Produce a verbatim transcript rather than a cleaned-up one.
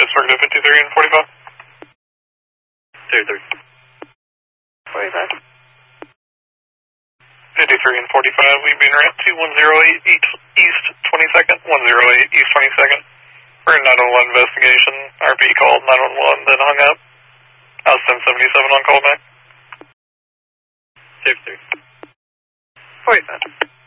target fifty-three and forty-five. thirty-three. forty-five. fifty-three and forty-five, we've been ramped to one oh eight East twenty-second, one oh eight East twenty-second. For a nine one one investigation, R P called nine one one, then hung up. I was ten seventy-seven on call back. thirty-three. forty-five.